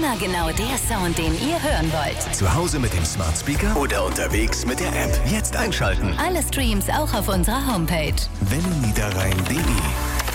Immer genau der Sound, den ihr hören wollt. Zu Hause mit dem Smart Speaker oder unterwegs mit der App. Jetzt einschalten. Alle Streams auch auf unserer Homepage. wenneniederrhein.de